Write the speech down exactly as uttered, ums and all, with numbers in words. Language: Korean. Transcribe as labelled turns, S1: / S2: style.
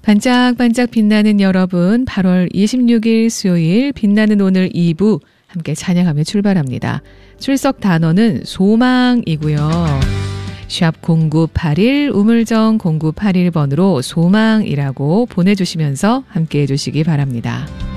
S1: 반짝반짝 빛나는 여러분, 팔월 이십육일 수요일 빛나는 오늘 이 부 함께 찬양하며 출발합니다. 출석 단어는 소망이고요. 샵 공구팔일 우물정 공구팔일 번으로 소망이라고 보내주시면서 함께 해주시기 바랍니다.